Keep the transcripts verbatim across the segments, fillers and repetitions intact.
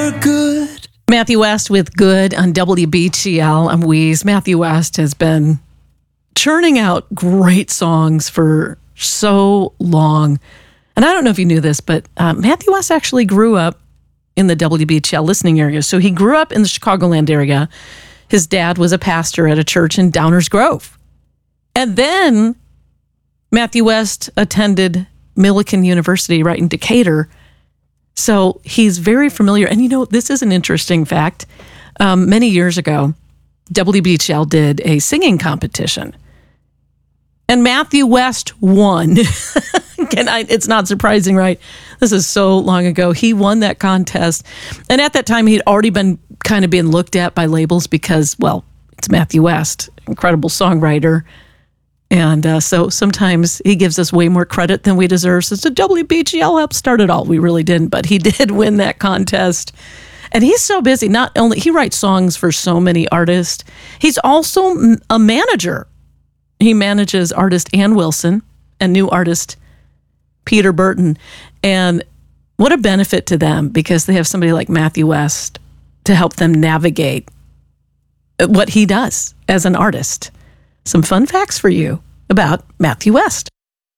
You're good. Matthew West with Good on W B G L. I'm Wheeze. Matthew West has been churning out great songs for so long. And I don't know if you knew this, but uh, Matthew West actually grew up in the W B G L listening area. So he grew up in the Chicagoland area. His dad was a pastor at a church in Downers Grove. And then Matthew West attended Millikan University right in Decatur. So he's very familiar. And you know, this is an interesting fact. Um, many years ago, W B G L did a singing competition. And Matthew West won. And I, it's not surprising, right? This is so long ago. He won that contest. And at that time, he'd already been kind of being looked at by labels because, well, it's Matthew West, incredible songwriter. And uh, so sometimes he gives us way more credit than we deserve. So the W B G L helped start it all. We really didn't, but he did win that contest. And he's so busy. Not only, he writes songs for so many artists, he's also a manager. He manages artist Ann Wilson and new artist Peter Burton. And what a benefit to them because they have somebody like Matthew West to help them navigate what he does as an artist. Some fun facts for you about Matthew West.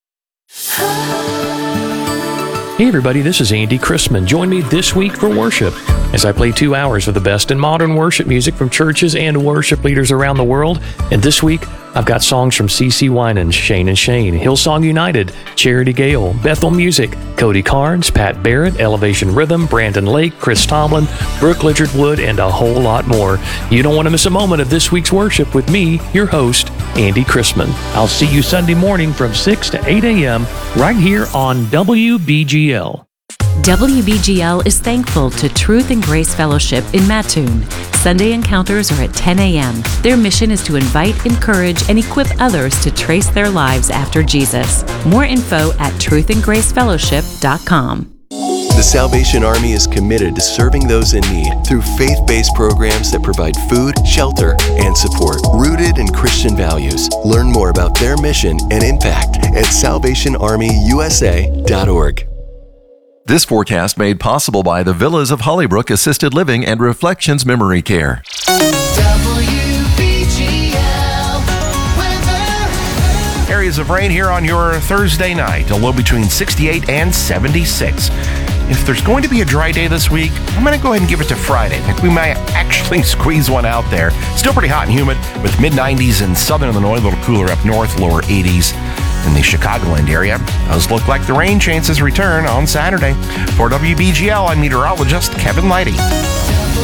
Hey everybody, this is Andy Chrisman. Join me this week for worship as I play two hours of the best in modern worship music from churches and worship leaders around the world. And this week, I've got songs from C C Winans, Shane and Shane, Hillsong United, Charity Gale, Bethel Music, Cody Carnes, Pat Barrett, Elevation Rhythm, Brandon Lake, Chris Tomlin, Brooke Lidgard Wood, and a whole lot more. You don't want to miss a moment of this week's worship with me, your host, Andy Chrisman. I'll see you Sunday morning from six to eight a.m. right here on W B G L. W B G L is thankful to Truth and Grace Fellowship in Mattoon. Sunday encounters are at ten a.m. Their mission is to invite, encourage, and equip others to trace their lives after Jesus. More info at truth and grace fellowship dot com. The Salvation Army is committed to serving those in need through faith-based programs that provide food, shelter, and support, rooted in Christian values. Learn more about their mission and impact at salvation army u s a dot org. This forecast made possible by the Villas of Hollybrook Assisted Living and Reflections Memory Care. W B G L weather. Areas of rain here on your Thursday night, a low between sixty-eight and seventy-six. If there's going to be a dry day this week, I'm going to go ahead and give it to Friday. I think we might actually squeeze one out there. Still pretty hot and humid with mid nineties in southern Illinois, a little cooler up north, lower eighties. In the Chicagoland area, does look like the rain chances return on Saturday. For W B G L, I'm meteorologist Kevin Leidy.